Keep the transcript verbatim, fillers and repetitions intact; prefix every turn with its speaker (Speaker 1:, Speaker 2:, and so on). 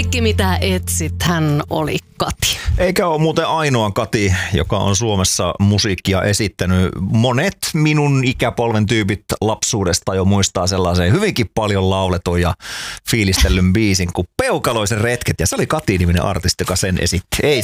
Speaker 1: Kaikki mitä etsit, hän oli Kati.
Speaker 2: Eikä ole muuten ainoa Kati, joka on Suomessa musiikkia esittänyt. Monet minun ikäpolven tyypit lapsuudesta jo muistaa sellaisen hyvinkin paljon lauletun ja fiilistellyn biisin kuin Peukaloisen retket. Ja se oli Kati-niminen artisti, joka sen esitti. Ei